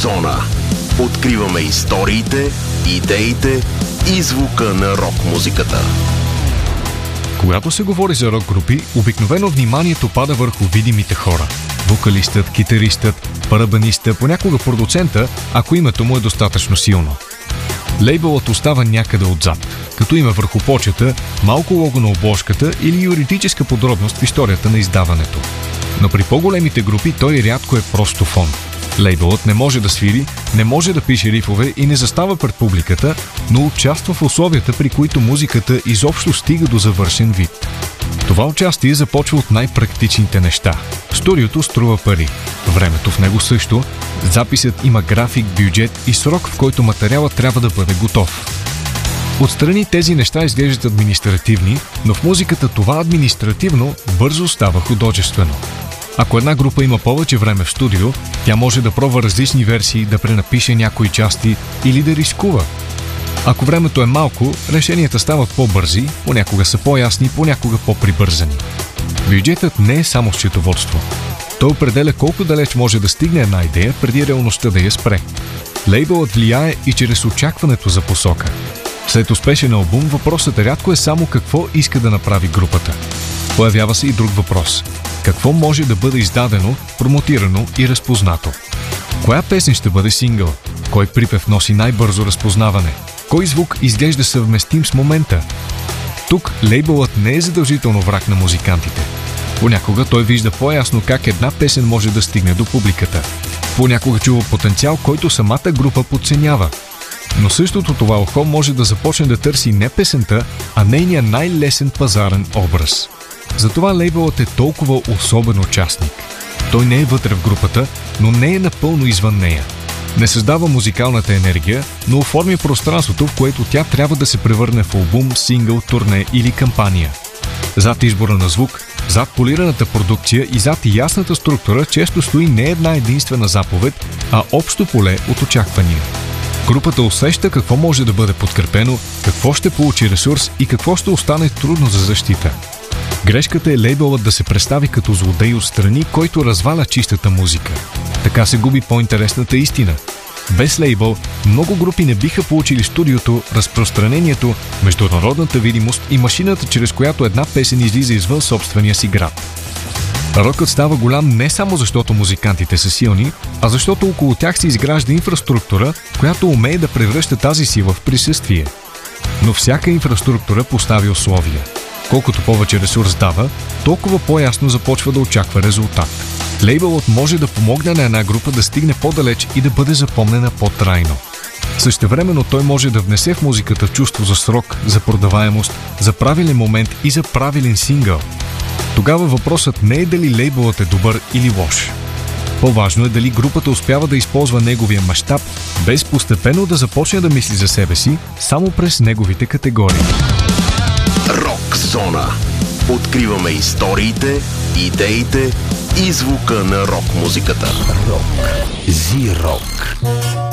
Зона. Откриваме историите, идеите и звука на рок-музиката. Когато се говори за рок-групи, обикновено вниманието пада върху видимите хора. Вокалистът, китаристът, барабаниста, понякога продуцента, ако името му е достатъчно силно. Лейбълът остава някъде отзад, като има върху почета малко лого на обложката или юридическа подробност в историята на издаването. Но при по-големите групи той рядко е просто фон. Лейбълът не може да свири, не може да пише рифове и не застава пред публиката, но участва в условията, при които музиката изобщо стига до завършен вид. Това участие започва от най-практичните неща. Студиото струва пари. Времето в него също. Записът има график, бюджет и срок, в който материалът трябва да бъде готов. Отстрани тези неща изглеждат административни, но в музиката това административно бързо става художествено. Ако една група има повече време в студио, тя може да пробва различни версии, да пренапише някои части или да рискува. Ако времето е малко, решенията стават по-бързи, понякога са по-ясни, понякога по-прибързани. Бюджетът не е само счетоводство. Той определя колко далеч може да стигне една идея, преди реалността да я спре. Лейбълът влияе и чрез очакването за посока. След успешен албум, въпросът рядко е само какво иска да направи групата. Появява се и друг въпрос. Какво може да бъде издадено, промотирано и разпознато? Коя песен ще бъде сингъл? Кой припев носи най-бързо разпознаване? Кой звук изглежда съвместим с момента? Тук лейбълът не е задължително враг на музикантите. Понякога той вижда по-ясно как една песен може да стигне до публиката. Понякога чува потенциал, който самата група подценява. Но същото това ухо може да започне да търси не песента, а нейния най-лесен пазарен образ. Затова лейбълът е толкова особен участник. Той не е вътре в групата, но не е напълно извън нея. Не създава музикалната енергия, но оформя пространството, в което тя трябва да се превърне в албум, сингъл, турне или кампания. Зад избора на звук, зад полираната продукция и зад ясната структура често стои не една единствена заповед, а общо поле от очаквания. Групата усеща какво може да бъде подкрепено, какво ще получи ресурс и какво ще остане трудно за защита. Грешката е лейбълът да се представи като злодей отстрани, който разваля чистата музика. Така се губи по-интересната истина. Без лейбъл много групи не биха получили студиото, разпространението, международната видимост и машината, чрез която една песен излиза извън собствения си град. Рокът става голям не само защото музикантите са силни, а защото около тях се изгражда инфраструктура, която умее да превръща тази сила в присъствие. Но всяка инфраструктура поставя условия. Колкото повече ресурс дава, толкова по-ясно започва да очаква резултат. Лейбълът може да помогне на една група да стигне по-далеч и да бъде запомнена по-трайно. Същевременно той може да внесе в музиката чувство за срок, за продаваемост, за правилен момент и за правилен сингъл. Тогава въпросът не е дали лейбълът е добър или лош. По-важно е дали групата успява да използва неговия мащаб, без постепенно да започне да мисли за себе си само през неговите категории. Рок Зона. Откриваме историите, идеите и звука на рок-музиката. Рок. Зи-рок.